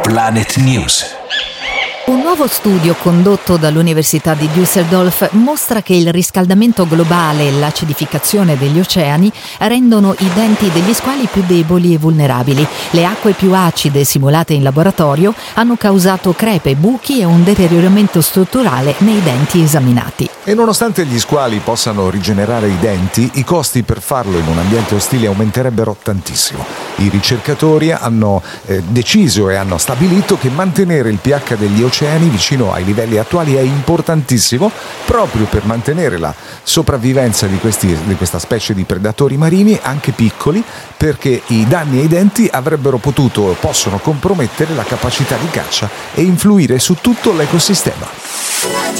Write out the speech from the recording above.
Planet News. Un nuovo studio condotto dall'Università di Düsseldorf mostra che il riscaldamento globale e l'acidificazione degli oceani rendono i denti degli squali più deboli e vulnerabili. Le acque più acide simulate in laboratorio hanno causato crepe, buchi e un deterioramento strutturale nei denti esaminati. E nonostante gli squali possano rigenerare i denti, i costi per farlo in un ambiente ostile aumenterebbero tantissimo. I ricercatori hanno deciso e hanno stabilito che mantenere il pH degli oceani vicino ai livelli attuali è importantissimo proprio per mantenere la sopravvivenza di questa specie di predatori marini, anche piccoli, perché i danni ai denti avrebbero potuto o possono compromettere la capacità di caccia e influire su tutto l'ecosistema.